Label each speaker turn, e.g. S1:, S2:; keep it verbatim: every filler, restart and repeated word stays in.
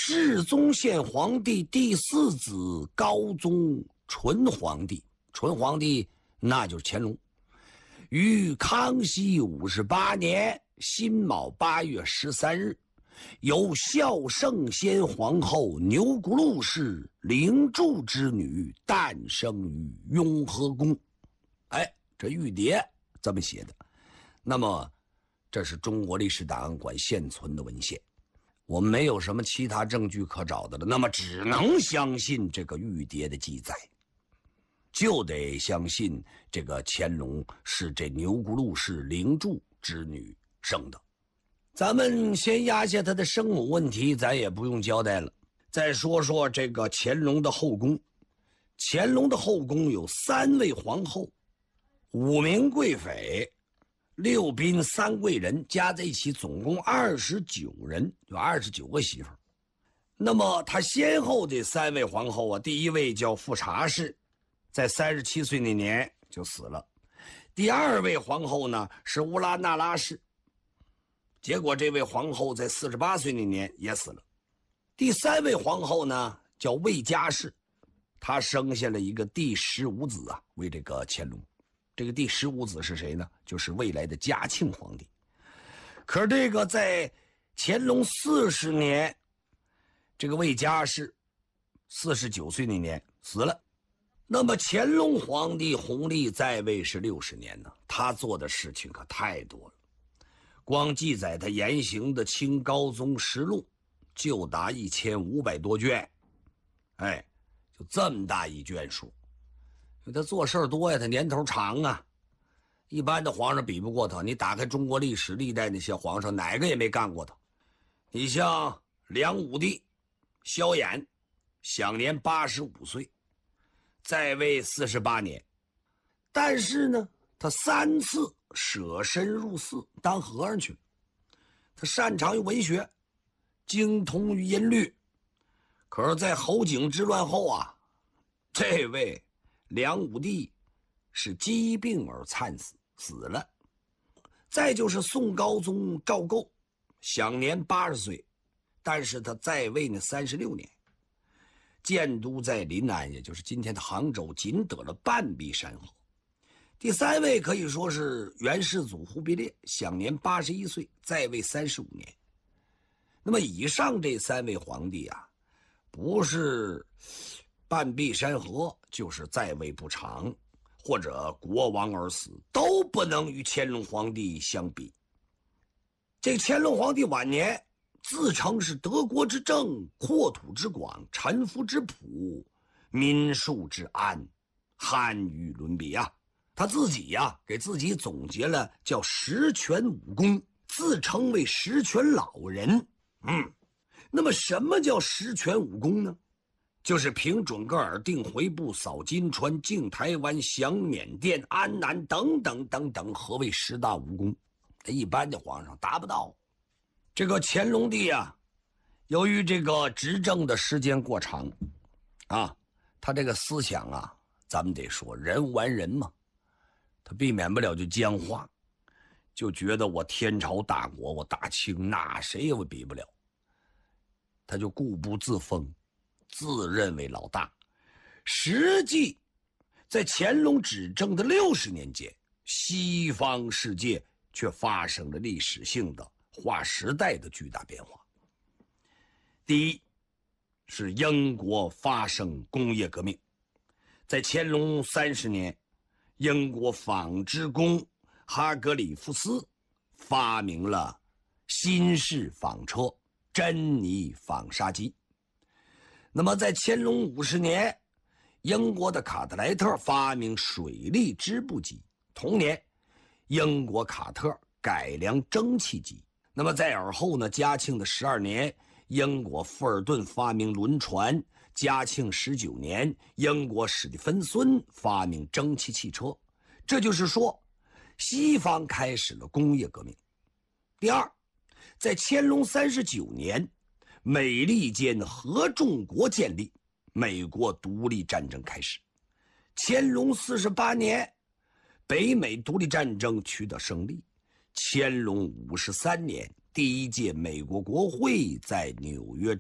S1: 世宗宪皇帝第四子高宗纯皇帝，纯皇帝那就是乾隆，于康熙五十八年辛卯八月十三日，由孝圣先皇后钮钴禄氏灵柱之女诞生于雍和宫。哎，这玉牒这么写的。那么这是中国历史档案馆现存的文献，我们没有什么其他证据可找的了，那么只能相信这个玉牒的记载，就得相信这个乾隆是这钮钴禄氏灵柱之女生的。咱们先压下他的生母问题，咱也不用交代了。再说说这个乾隆的后宫。乾隆的后宫有三位皇后，五名贵妃，六嫔三贵人，加在一起总共二十九人，有二十九个媳妇儿。那么他先后这三位皇后啊，第一位叫富察氏，在三十七岁那年就死了。第二位皇后呢是乌拉那拉氏，结果这位皇后在四十八岁那年也死了。第三位皇后呢叫魏佳氏，她生下了一个第十五子啊，为这个乾隆。这个第十五子是谁呢？就是未来的嘉庆皇帝。可是这个在乾隆四十年，这个魏佳氏四十九岁那年死了。那么乾隆皇帝弘历在位是六十年呢，他做的事情可太多了。光记载他言行的《清高宗实录》就达一千五百多卷，哎，就这么大一卷数。因为他做事多呀，他年头长啊，一般的皇上比不过他。你打开中国历史，历代那些皇上哪个也没干过他。你像梁武帝萧衍，享年八十五岁，在位四十八年，但是呢，他三次舍身入寺当和尚去了。他擅长于文学，精通于音律。可是在侯景之乱后啊，这位梁武帝是疾病而惨死，死了。再就是宋高宗赵构，享年八十岁，但是他在位呢三十六年，建都在临安，也就是今天的杭州，仅得了半壁山河。第三位可以说是元世祖忽必烈，享年八十一岁，在位三十五年。那么以上这三位皇帝啊，不是半壁山河，就是在位不长，或者国亡而死，都不能与乾隆皇帝相比。这乾隆皇帝晚年自称是德国之政，扩土之广，臣服之朴，民庶之安，罕于伦比啊。他自己呀、啊，给自己总结了叫十全武功，自称为十全老人。嗯，那么什么叫十全武功呢？就是平准噶尔、定回部、扫金川、靖台湾、降缅甸、安南等等等等，何谓十大武功？一般的皇上达不到。这个乾隆帝啊，由于这个执政的时间过长啊，他这个思想啊，咱们得说人完人嘛，他避免不了就僵化，就觉得我天朝大国，我大清那谁也比不了，他就固步自封，自认为老大。实际在乾隆执政的六十年间，西方世界却发生了历史性的划时代的巨大变化。第一是英国发生工业革命。在乾隆三十年，英国纺织工哈格里夫斯发明了新式纺车珍妮纺纱机。那么在乾隆五十年，英国的卡特莱特发明水力织布机。同年，英国卡特改良蒸汽机。那么在尔后呢，嘉庆的十二年，英国富尔顿发明轮船。嘉庆十九年，英国史蒂芬孙发明蒸汽汽车。这就是说，西方开始了工业革命。第二，在乾隆三十九年，美利坚合众国建立，美国独立战争开始。乾隆四十八年，北美独立战争取得胜利。乾隆五十三年，第一届美国国会在纽约